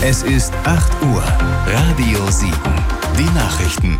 Es ist 8 Uhr. Radio Siegen. Die Nachrichten.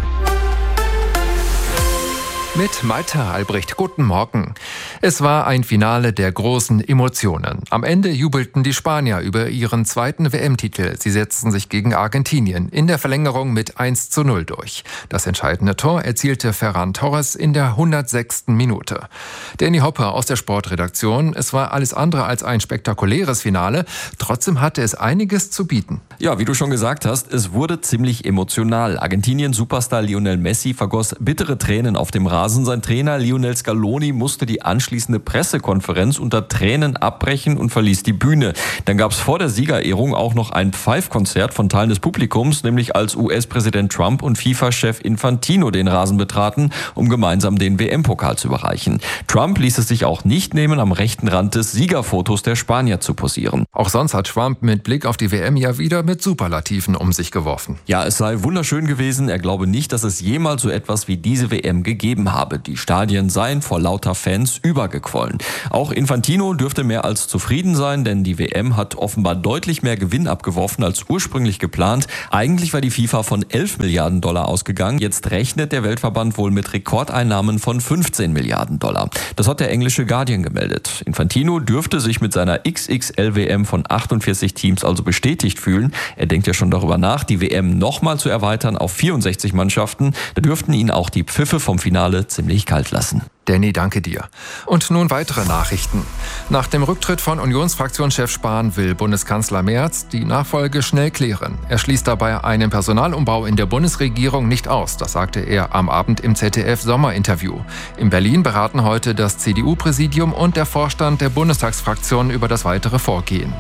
Mit Malte Albrecht, guten Morgen. Es war ein Finale der großen Emotionen. Am Ende jubelten die Spanier über ihren zweiten WM-Titel. Sie setzten sich gegen Argentinien in der Verlängerung mit 1:0 durch. Das entscheidende Tor erzielte Ferran Torres in der 106. Minute. Danny Hopper aus der Sportredaktion. Es war alles andere als ein spektakuläres Finale. Trotzdem hatte es einiges zu bieten. Ja, wie du schon gesagt hast, es wurde ziemlich emotional. Argentinien-Superstar Lionel Messi vergoss bittere Tränen auf dem Rasen. Sein Trainer Lionel Scaloni musste die anschließende Pressekonferenz unter Tränen abbrechen und verließ die Bühne. Dann gab es vor der Siegerehrung auch noch ein Pfeifkonzert von Teilen des Publikums, nämlich als US-Präsident Trump und FIFA-Chef Infantino den Rasen betraten, um gemeinsam den WM-Pokal zu überreichen. Trump ließ es sich auch nicht nehmen, am rechten Rand des Siegerfotos der Spanier zu posieren. Auch sonst hat Trump mit Blick auf die WM ja wieder mit Superlativen um sich geworfen. Ja, es sei wunderschön gewesen. Er glaube nicht, dass es jemals so etwas wie diese WM gegeben habe. Die Stadien seien vor lauter Fans übergequollen. Auch Infantino dürfte mehr als zufrieden sein, denn die WM hat offenbar deutlich mehr Gewinn abgeworfen als ursprünglich geplant. Eigentlich war die FIFA von 11 Milliarden Dollar ausgegangen. Jetzt rechnet der Weltverband wohl mit Rekordeinnahmen von 15 Milliarden Dollar. Das hat der englische Guardian gemeldet. Infantino dürfte sich mit seiner XXL-WM von 48 Teams also bestätigt fühlen. Er denkt ja schon darüber nach, die WM nochmal zu erweitern auf 64 Mannschaften. Da dürften ihn auch die Pfiffe vom Finale ziemlich kalt lassen. Danny, danke dir. Und nun weitere Nachrichten. Nach dem Rücktritt von Unionsfraktionschef Spahn will Bundeskanzler Merz die Nachfolge schnell klären. Er schließt dabei einen Personalumbau in der Bundesregierung nicht aus. Das sagte er am Abend im ZDF-Sommerinterview. In Berlin beraten heute das CDU-Präsidium und der Vorstand der Bundestagsfraktion über das weitere Vorgehen.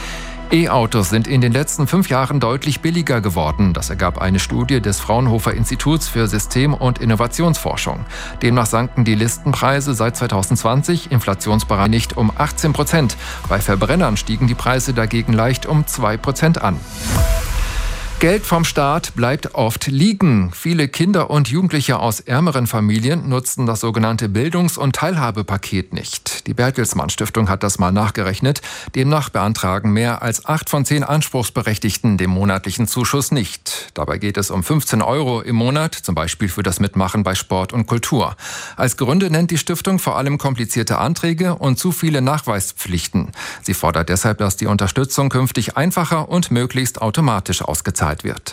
E-Autos sind in den letzten 5 Jahren deutlich billiger geworden. Das ergab eine Studie des Fraunhofer Instituts für System- und Innovationsforschung. Demnach sanken die Listenpreise seit 2020 inflationsbereinigt um 18%. Bei Verbrennern stiegen die Preise dagegen leicht um 2% an. Geld vom Staat bleibt oft liegen. Viele Kinder und Jugendliche aus ärmeren Familien nutzen das sogenannte Bildungs- und Teilhabepaket nicht. Die Bertelsmann Stiftung hat das mal nachgerechnet. Demnach beantragen mehr als 8 von 10 Anspruchsberechtigten den monatlichen Zuschuss nicht. Dabei geht es um 15 € im Monat, zum Beispiel für das Mitmachen bei Sport und Kultur. Als Gründe nennt die Stiftung vor allem komplizierte Anträge und zu viele Nachweispflichten. Sie fordert deshalb, dass die Unterstützung künftig einfacher und möglichst automatisch ausgezahlt wird.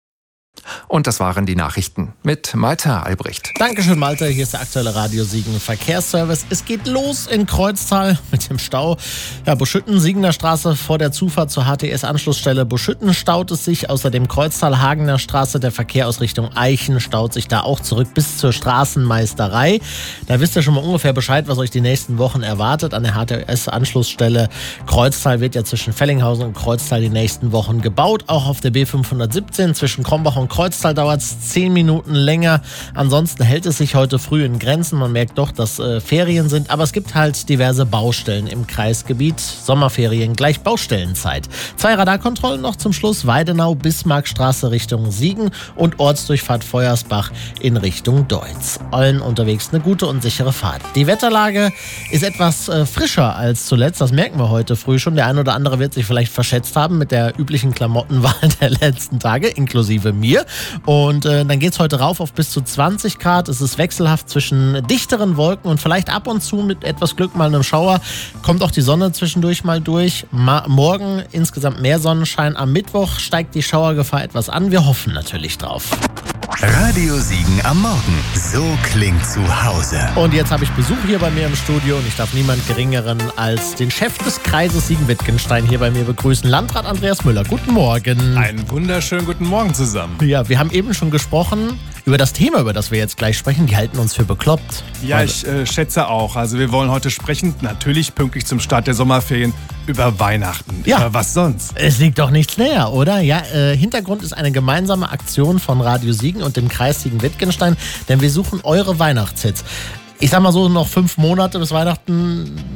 Und das waren die Nachrichten mit Malte Albrecht. Dankeschön, Malte. Hier ist der aktuelle Radio Siegen Verkehrsservice. Es geht los in Kreuztal mit dem Stau. Ja, Buschütten, Siegener Straße vor der Zufahrt zur HTS-Anschlussstelle Buschütten staut es sich. Außerdem Kreuztal, Hagener Straße, der Verkehr aus Richtung Eichen staut sich da auch zurück bis zur Straßenmeisterei. Da wisst ihr schon mal ungefähr Bescheid, was euch die nächsten Wochen erwartet. An der HTS-Anschlussstelle Kreuztal wird ja zwischen Fellinghausen und Kreuztal die nächsten Wochen gebaut. Auch auf der B517 zwischen Krombach und Kreuztal dauert es 10 Minuten länger. Ansonsten hält es sich heute früh in Grenzen. Man merkt doch, dass Ferien sind. Aber es gibt halt diverse Baustellen im Kreisgebiet. Sommerferien gleich Baustellenzeit. 2 Radarkontrollen noch zum Schluss. Weidenau, Bismarckstraße Richtung Siegen und Ortsdurchfahrt Feuersbach in Richtung Deutz. Allen unterwegs eine gute und sichere Fahrt. Die Wetterlage ist etwas frischer als zuletzt. Das merken wir heute früh schon. Der ein oder andere wird sich vielleicht verschätzt haben mit der üblichen Klamottenwahl der letzten Tage, inklusive mir. Und dann geht es heute rauf auf bis zu 20 Grad. Es ist wechselhaft zwischen dichteren Wolken und vielleicht ab und zu mit etwas Glück mal einem Schauer. Kommt auch die Sonne zwischendurch mal durch. Morgen insgesamt mehr Sonnenschein. Am Mittwoch steigt die Schauergefahr etwas an. Wir hoffen natürlich drauf. Radio Siegen am Morgen. So klingt zu Hause. Und jetzt habe ich Besuch hier bei mir im Studio und ich darf niemand Geringeren als den Chef des Kreises Siegen-Wittgenstein hier bei mir begrüßen, Landrat Andreas Müller. Guten Morgen. Einen wunderschönen guten Morgen zusammen. Ja, wir haben eben schon gesprochen über das Thema, über das wir jetzt gleich sprechen. Die halten uns für bekloppt. Ja, ich schätze auch. Also wir wollen heute sprechen, natürlich pünktlich zum Start der Sommerferien, über Weihnachten. Ja. Über was sonst? Es liegt doch nichts näher, oder? Ja, Hintergrund ist eine gemeinsame Aktion von Radio Siegen und dem Kreis Siegen-Wittgenstein, denn wir suchen eure Weihnachtshits. Ich sag mal so, noch 5 Monate bis Weihnachten.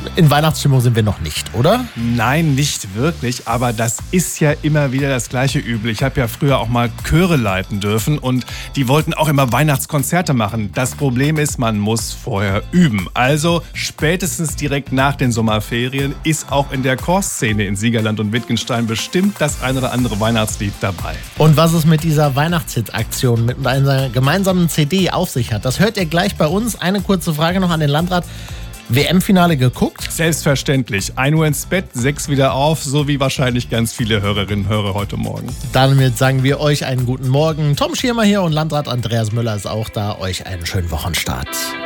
in Weihnachtsstimmung sind wir noch nicht, oder? Nein, nicht wirklich, aber das ist ja immer wieder das gleiche Übel. Ich habe ja früher auch mal Chöre leiten dürfen und die wollten auch immer Weihnachtskonzerte machen. Das Problem ist, man muss vorher üben. Also spätestens direkt nach den Sommerferien ist auch in der Chorszene in Siegerland und Wittgenstein bestimmt das ein oder andere Weihnachtslied dabei. Und was es mit dieser Weihnachtshit-Aktion mit einer gemeinsamen CD auf sich hat, das hört ihr gleich bei uns. Eine kurze Frage noch an den Landrat. WM-Finale geguckt? Selbstverständlich. 1 Uhr ins Bett, 6 wieder auf, so wie wahrscheinlich ganz viele Hörerinnen und Hörer heute Morgen. Damit sagen wir euch einen guten Morgen. Tom Schirmer hier und Landrat Andreas Müller ist auch da. Euch einen schönen Wochenstart.